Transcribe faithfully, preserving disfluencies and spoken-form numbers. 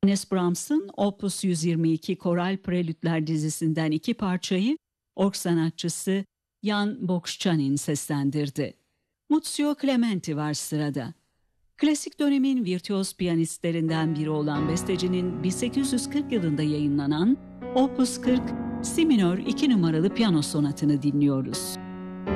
Johannes Brahms'ın Opus yüz yirmi iki Koral Prelütler dizisinden iki parçayı org sanatçısı Jan Bokşanin seslendirdi. Muzio Clementi var sırada. Klasik dönemin virtüöz piyanistlerinden biri olan bestecinin bin sekiz yüz kırk yılında yayınlanan Opus kırk Si minör iki numaralı piyano sonatını dinliyoruz.